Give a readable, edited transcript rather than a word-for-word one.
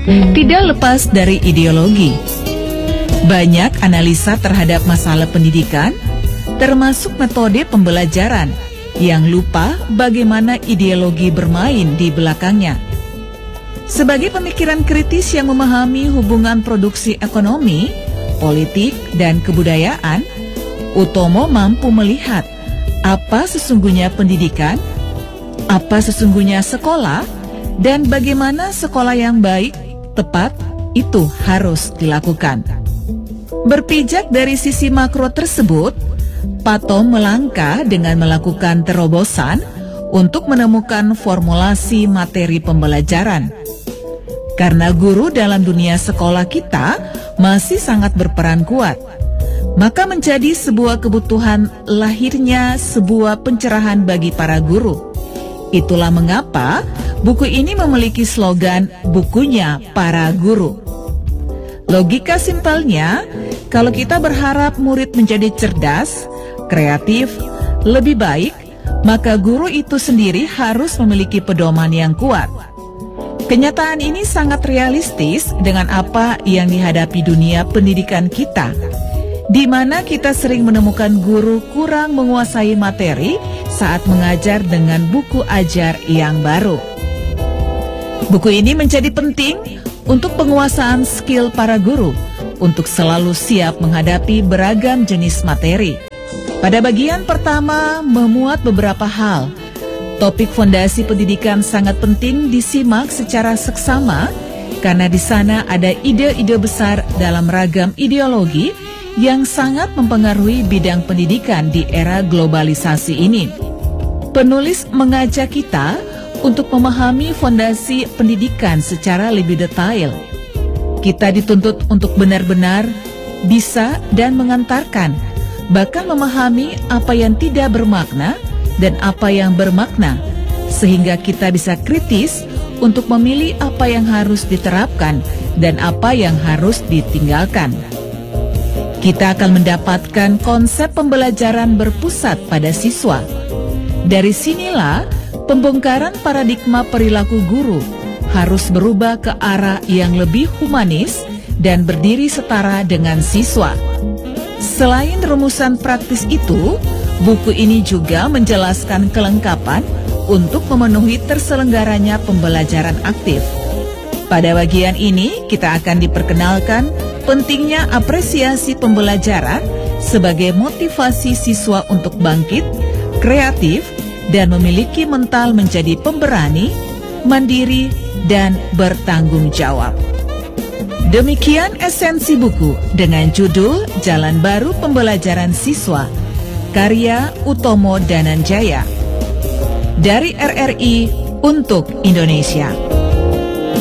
tidak lepas dari ideologi. Banyak analisa terhadap masalah pendidikan, termasuk metode pembelajaran, yang lupa bagaimana ideologi bermain di belakangnya. Sebagai pemikiran kritis yang memahami hubungan produksi ekonomi, politik, dan kebudayaan, Utomo mampu melihat apa sesungguhnya pendidikan, apa sesungguhnya sekolah, dan bagaimana sekolah yang baik, tepat, itu harus dilakukan. Berpijak dari sisi makro tersebut, Pato melangkah dengan melakukan terobosan untuk menemukan formulasi materi pembelajaran. Karena guru dalam dunia sekolah kita masih sangat berperan kuat, maka menjadi sebuah kebutuhan lahirnya sebuah pencerahan bagi para guru. Itulah mengapa buku ini memiliki slogan bukunya para guru. Logika simpelnya, kalau kita berharap murid menjadi cerdas, kreatif, lebih baik, maka guru itu sendiri harus memiliki pedoman yang kuat. Kenyataan ini sangat realistis dengan apa yang dihadapi dunia pendidikan kita, di mana kita sering menemukan guru kurang menguasai materi saat mengajar dengan buku ajar yang baru. Buku ini menjadi penting untuk penguasaan skill para guru untuk selalu siap menghadapi beragam jenis materi. Pada bagian pertama memuat beberapa hal. Topik fondasi pendidikan sangat penting disimak secara seksama karena di sana ada ide-ide besar dalam ragam ideologi yang sangat mempengaruhi bidang pendidikan di era globalisasi ini. Penulis mengajak kita untuk memahami fondasi pendidikan secara lebih detail. Kita dituntut untuk benar-benar bisa dan mengantarkan, bahkan memahami apa yang tidak bermakna dan apa yang bermakna, sehingga kita bisa kritis untuk memilih apa yang harus diterapkan dan apa yang harus ditinggalkan. Kita akan mendapatkan konsep pembelajaran berpusat pada siswa. Dari sinilah pembongkaran paradigma perilaku guru harus berubah ke arah yang lebih humanis dan berdiri setara dengan siswa. Selain rumusan praktis itu, buku ini juga menjelaskan kelengkapan untuk memenuhi terselenggaranya pembelajaran aktif. Pada bagian ini, kita akan diperkenalkan pentingnya apresiasi pembelajaran sebagai motivasi siswa untuk bangkit, kreatif, dan memiliki mental menjadi pemberani, mandiri, dan bertanggung jawab. Demikian esensi buku dengan judul Jalan Baru Pembelajaran Siswa, karya Utomo Dananjaya. Dari RRI untuk Indonesia.